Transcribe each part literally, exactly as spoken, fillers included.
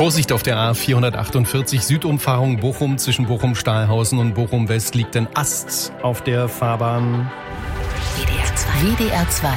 Vorsicht auf der A vierhundertachtundvierzig, Südumfahrung Bochum. Zwischen Bochum-Stahlhausen und Bochum-West liegt ein Ast auf der Fahrbahn. W D R zwei. W D R zwei.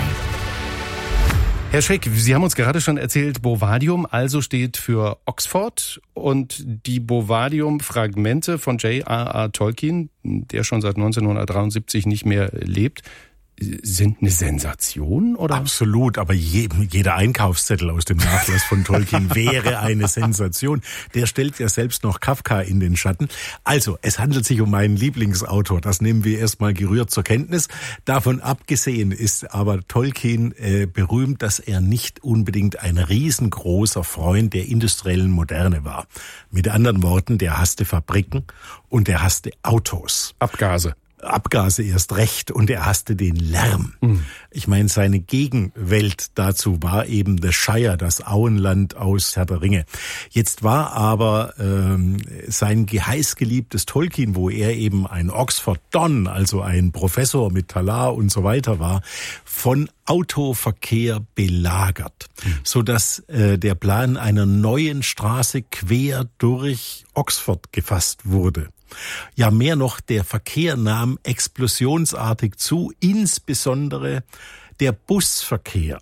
Herr Scheck, Sie haben uns gerade schon erzählt, Bovadium also steht für Oxford und die Bovadium-Fragmente von J R R. Tolkien, der schon seit neunzehnhundertdreiundsiebzig nicht mehr lebt, sind eine Sensation, oder? Absolut, aber je, jeder Einkaufszettel aus dem Nachlass von Tolkien wäre eine Sensation. Der stellt ja selbst noch Kafka in den Schatten. Also, es handelt sich um meinen Lieblingsautor. Das nehmen wir erstmal gerührt zur Kenntnis. Davon abgesehen ist aber Tolkien äh, berühmt, dass er nicht unbedingt ein riesengroßer Freund der industriellen Moderne war. Mit anderen Worten, der hasste Fabriken und der hasste Autos. Abgase. Abgase erst recht und er hasste den Lärm. Mhm. Ich meine, seine Gegenwelt dazu war eben The Shire, das Auenland aus Herr der Ringe. Jetzt war aber ähm, sein heißgeliebtes Tolkien, wo er eben ein Oxford Don, also ein Professor mit Talar und so weiter war, von Autoverkehr belagert, mhm. sodass äh, der Plan einer neuen Straße quer durch Oxford gefasst wurde. Ja, mehr noch, der Verkehr nahm explosionsartig zu, insbesondere der Busverkehr,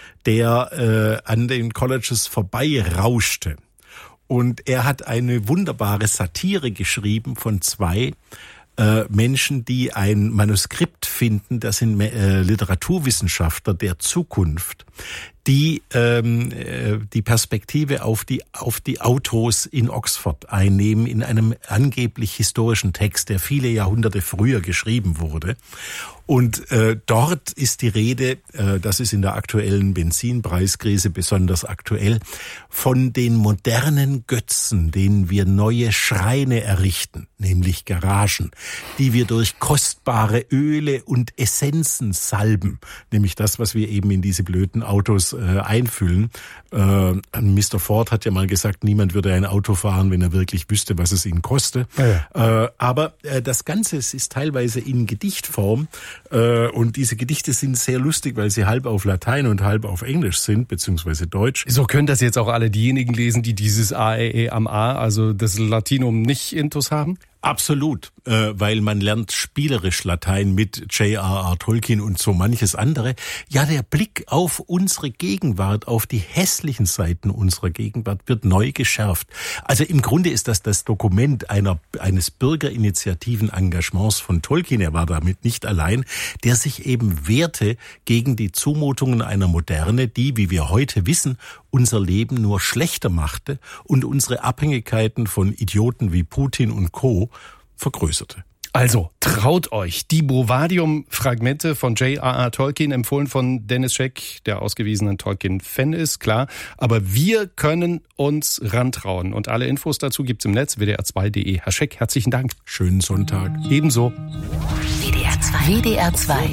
der äh, an den Colleges vorbei rauschte. Und er hat eine wunderbare Satire geschrieben von zwei äh, Menschen, die ein Manuskript finden, das sind äh, Literaturwissenschaftler der Zukunft, die ähm, die Perspektive auf die auf die Autos in Oxford einnehmen in einem angeblich historischen Text, der viele Jahrhunderte früher geschrieben wurde. Und äh, dort ist die Rede, äh, das ist in der aktuellen Benzinpreiskrise besonders aktuell, von den modernen Götzen, denen wir neue Schreine errichten, nämlich Garagen, die wir durch kostbare Öle und Essenzen salben, nämlich das, was wir eben in diese blöden Autos äh, einfüllen. Äh, Mister Ford hat ja mal gesagt, niemand würde ein Auto fahren, wenn er wirklich wüsste, was es ihn koste. Ja, ja. Äh, aber äh, das Ganze ist teilweise in Gedichtform. Und diese Gedichte sind sehr lustig, weil sie halb auf Latein und halb auf Englisch sind, beziehungsweise Deutsch. So können das jetzt auch alle diejenigen lesen, die dieses A E E am A, also das Latinum, nicht intus haben? Absolut, äh, weil man lernt spielerisch Latein mit J R R. Tolkien und so manches andere. Ja, der Blick auf unsere Gegenwart, auf die hässlichen Seiten unserer Gegenwart wird neu geschärft. Also im Grunde ist das das Dokument einer eines Bürgerinitiativen-Engagements von Tolkien, er war damit nicht allein, der sich eben wehrte gegen die Zumutungen einer Moderne, die, wie wir heute wissen, unser Leben nur schlechter machte und unsere Abhängigkeiten von Idioten wie Putin und Co. vergrößerte. Also, traut euch. Die Bovadium-Fragmente von J R R. Tolkien, empfohlen von Dennis Scheck, der ausgewiesenen Tolkien-Fan ist, klar. Aber wir können uns rantrauen. Und alle Infos dazu gibt's im Netz, w d r zwei punkt d e. Herr Scheck, herzlichen Dank. Schönen Sonntag. Ebenso. W D R zwei. W D R zwei.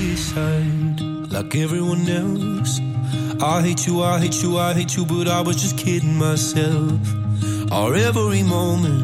Like everyone else, I hate you, I hate you, I hate you, but I was just kidding myself. Our every moment